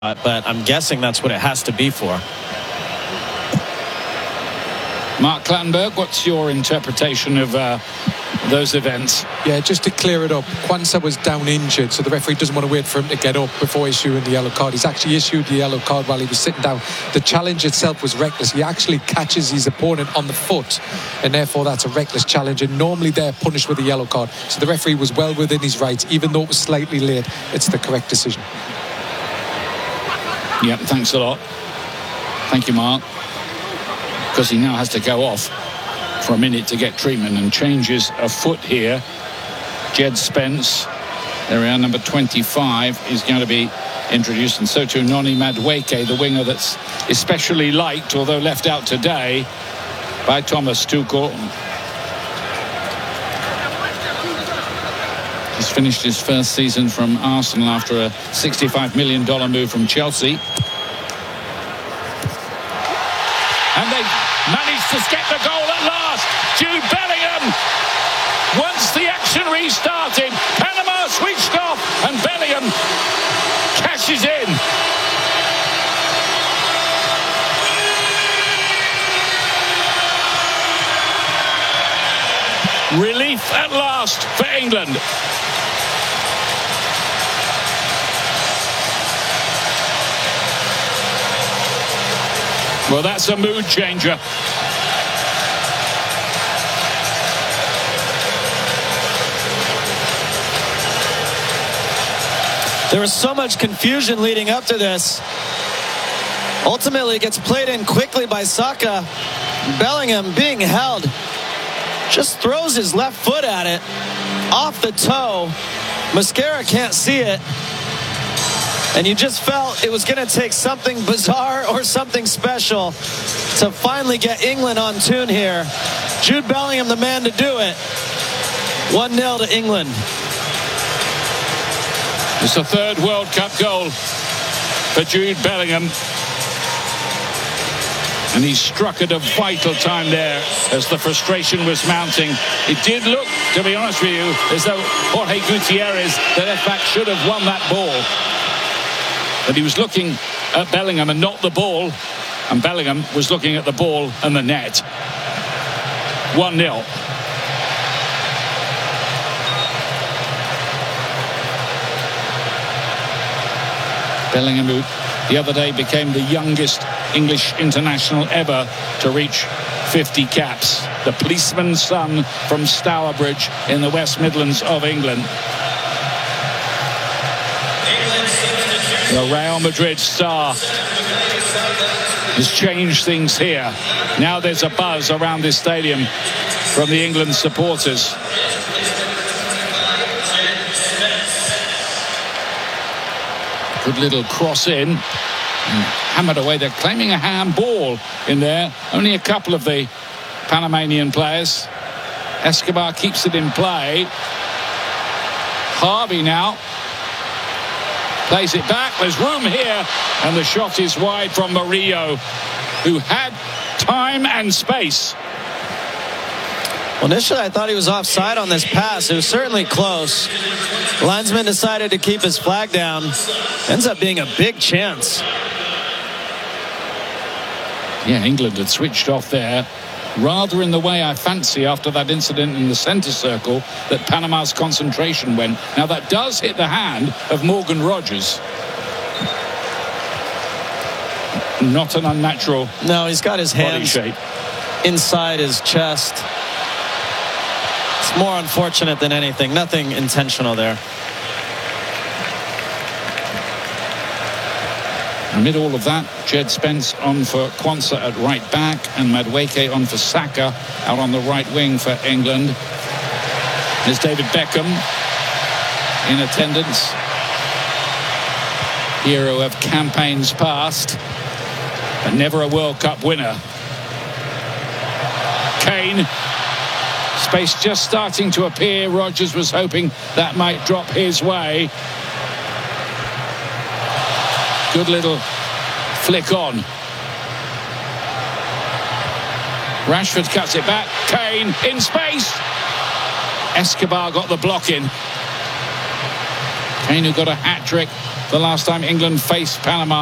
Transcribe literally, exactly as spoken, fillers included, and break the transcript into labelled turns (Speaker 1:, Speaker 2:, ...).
Speaker 1: but I'm guessing that's what it has to be for.
Speaker 2: Mark Clattenburg, what's your interpretation of uh, those events?
Speaker 3: Yeah, just to clear it up, Quansah was down injured, so the referee doesn't want to wait for him to get up before issuing the yellow card. He's actually issued the yellow card while he was sitting down. The challenge itself was reckless. He actually catches his opponent on the foot, and therefore that's a reckless challenge, and normally they're punished with a yellow card. So the referee was well within his rights, even though it was slightly late. It's the correct decision.
Speaker 2: Yep, thanks a lot. Thank you, Mark. Because he now has to go off for a minute to get treatment and changes a foot here. Jed Spence, there we are, number twenty-five, is going to be introduced, and so too Noni Madueke, the winger that's especially liked, although left out today, by Thomas Tuchel. He's finished his first season from Arsenal after a sixty-five million dollars move from Chelsea. And they managed to get the goal at last. Jude Bellingham. Once the action restarted, Panama switched off and Bellingham cashes in. Relief at last for England. Well, that's a mood changer.
Speaker 1: There was so much confusion leading up to this. Ultimately, it gets played in quickly by Saka. Bellingham, being held, just throws his left foot at it, off the toe. Mascara can't see it. And you just felt it was going to take something bizarre or something special to finally get England on tune here. Jude Bellingham, the man to do it. one nil to England.
Speaker 2: It's the third World Cup goal for Jude Bellingham. And he struck at a vital time there as the frustration was mounting. It did look, to be honest with you, as though Jorge Gutierrez, the left back, should have won that ball. But he was looking at Bellingham and not the ball. And Bellingham was looking at the ball and the net. one nil. Bellingham, who the other day became the youngest English international ever to reach fifty caps. The policeman's son from Stourbridge in the West Midlands of England. The Real Madrid star has changed things here. Now there's a buzz around this stadium from the England supporters. Good little cross in and hammered away. They're claiming a handball in there. Only a couple of the Panamanian players. Escobar keeps it in play. Harvey now plays it back. There's room here, and the shot is wide from Murillo, who had time and space.
Speaker 1: Well, initially I thought he was offside on this pass. It was certainly close. The linesman decided to keep his flag down. Ends up being a big chance.
Speaker 2: Yeah, England had switched off there, rather in the way I fancy after that incident in the centre circle that Panama's concentration went. Now that does hit the hand of Morgan Rogers. Not an unnatural
Speaker 1: No, he's got his hands
Speaker 2: shape
Speaker 1: inside his chest. It's more unfortunate than anything. Nothing intentional there.
Speaker 2: Amid all of that, Jed Spence on for Quansah at right back and Madueke on for Saka out on the right wing for England. There's David Beckham in attendance. Hero of campaigns past, but never a World Cup winner. Kane. Space just starting to appear. Rogers was hoping that might drop his way. Good little flick on. Rashford cuts it back. Kane in space. Escobar got the block in. Kane, who got a hat-trick the last time England faced Panama.